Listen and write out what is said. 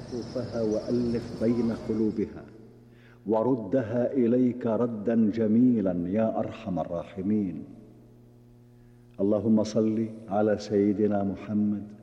صفوفها وألف بين قلوبها وردها إليك ردا جميلا يا أرحم الراحمين. اللهم صل على سيدنا محمد